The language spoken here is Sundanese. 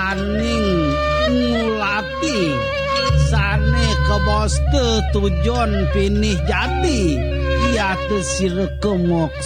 waning ngulati sane kebos tujuan pinih jati ia teu sirekemok